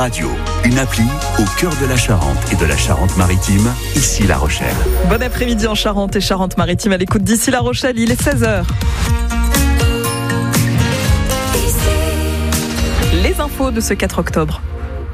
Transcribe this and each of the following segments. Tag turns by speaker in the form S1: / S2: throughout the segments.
S1: Radio, une appli au cœur de la Charente et de la Charente-Maritime, ici La Rochelle.
S2: Bon après-midi en Charente et Charente-Maritime à l'écoute d'ici La Rochelle, il est 16h. Les infos de ce 4 octobre.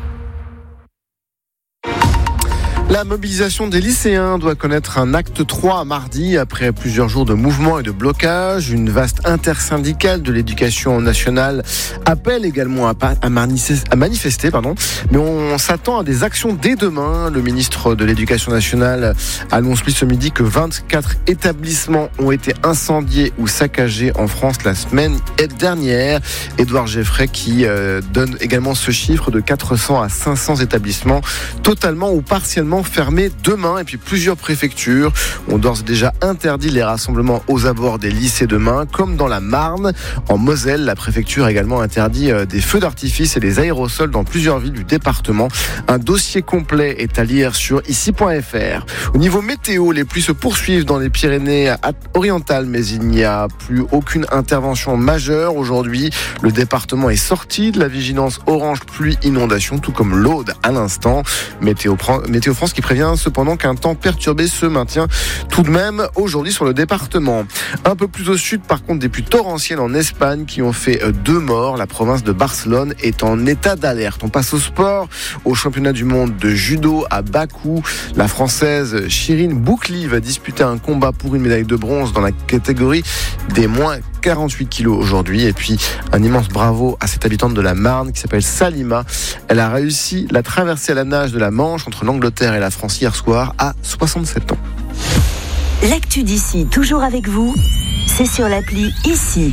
S3: La mobilisation des lycéens doit connaître un acte 3 mardi après plusieurs jours de mouvements et de blocages. Une vaste intersyndicale de l'éducation nationale appelle également à manifester. Mais on s'attend à des actions dès demain. Le ministre de l'Éducation nationale annonce ce midi que 24 établissements ont été incendiés ou saccagés en France la semaine dernière. Édouard Geffray qui donne également ce chiffre de 400 à 500 établissements totalement ou partiellement fermés demain. Et puis plusieurs préfectures ont d'ores et déjà interdit les rassemblements aux abords des lycées demain, comme dans la Marne. En Moselle, la préfecture a également interdit des feux d'artifice et des aérosols dans plusieurs villes du département. Un dossier complet est à lire sur ici.fr. Au niveau météo, les pluies se poursuivent dans les Pyrénées orientales, mais il n'y a plus aucune intervention majeure aujourd'hui. Le département est sorti de la vigilance orange pluie inondation, tout comme l'Aude à l'instant. Météo France qui prévient cependant qu'un temps perturbé se maintient tout de même aujourd'hui sur le département. Un peu plus au sud, par contre, des pluies torrentielles en Espagne qui ont fait 2 morts. La province de Barcelone est en état d'alerte. On passe au sport, au championnat du monde de judo à Bakou. La Française Chirine Boukli va disputer un combat pour une médaille de bronze dans la catégorie des moins 48 kilos aujourd'hui. Et puis un immense bravo à cette habitante de la Marne qui s'appelle Salima. Elle a réussi la traversée à la nage de la Manche entre l'Angleterre et la France hier soir à 67 ans.
S4: L'actu d'ici, toujours avec vous, c'est sur l'appli Ici.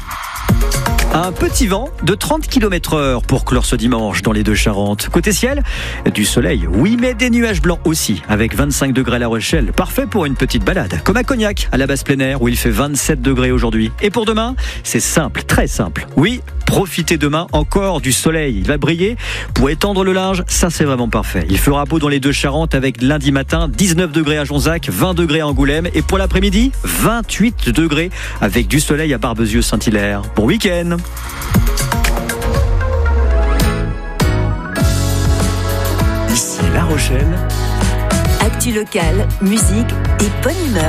S5: Un petit vent de 30 km/h pour clore ce dimanche dans les Deux-Charentes. Côté ciel, du soleil, oui, mais des nuages blancs aussi, avec 25 degrés à La Rochelle. Parfait pour une petite balade, comme à Cognac, à la base plein air, où il fait 27 degrés aujourd'hui. Et pour demain, c'est simple, très simple. Oui, profitez demain encore du soleil. Il va briller pour étendre le linge, ça c'est vraiment parfait. Il fera beau dans les Deux-Charentes avec lundi matin 19 degrés à Jonzac, 20 degrés à Angoulême. Et pour l'après-midi, 28 degrés avec du soleil à Barbezieux-Saint-Hilaire. Bon week-end.
S1: Ici La Rochelle.
S4: Actu locale, musique et bonne humeur.